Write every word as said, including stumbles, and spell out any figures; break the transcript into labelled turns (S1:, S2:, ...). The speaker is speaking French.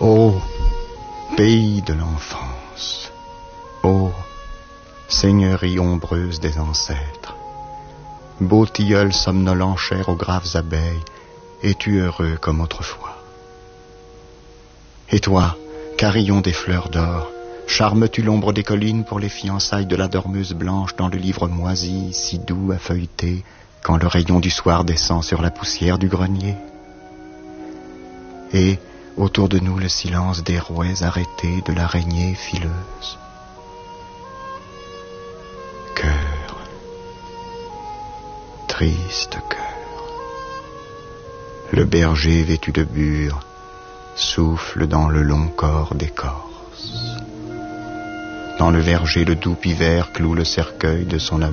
S1: Ô pays de l'enfance, ô seigneurie ombreuse des ancêtres, beau tilleul somnolent cher aux graves abeilles, es-tu heureux comme autrefois? Et toi, carillon des fleurs d'or, charmes-tu l'ombre des collines pour les fiançailles de la dormeuse blanche dans le livre moisi, si doux à feuilleter, quand le rayon du soir descend sur la poussière du grenier? Et autour de nous le silence des rouets arrêtés de l'araignée fileuse. Cœur, triste cœur, le berger vêtu de bure souffle dans le long corps d'écorce. Dans le verger le doux pivert cloue le cercueil de son amour.